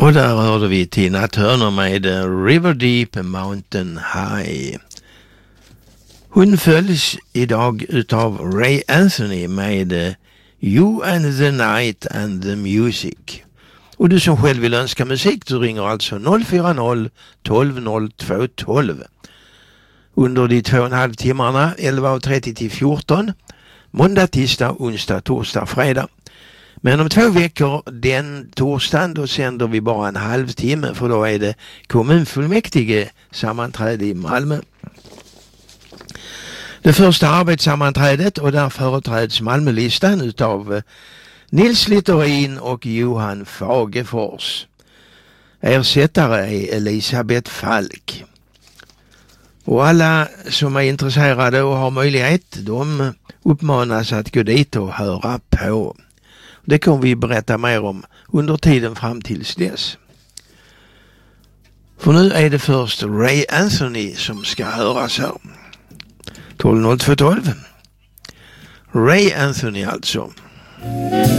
Och där hörde vi Tina Turner med River Deep Mountain High. Hon följs idag utav Ray Anthony med You and the Night and the Music. Och du som själv vill önska musik, du ringer alltså 040 12 02 12. Under de 2,5 timmarna 11.30 till 14. Måndag, tisdag, onsdag, torsdag, fredag. Men om 2 veckor, den torsdagen, då sänder vi bara en halvtimme, för då är det kommunfullmäktige sammanträde i Malmö. Det första arbetssammanträdet, och där företräds Malmölistan utav Nils Littorin och Johan Fagefors. Ersättare är Elisabeth Falk. Och alla som är intresserade och har möjlighet, de uppmanas att gå dit och höra på. Det kommer vi berätta mer om under tiden fram tills dess. För nu är det först Ray Anthony som ska höras här. 12 02 12. Ray Anthony alltså.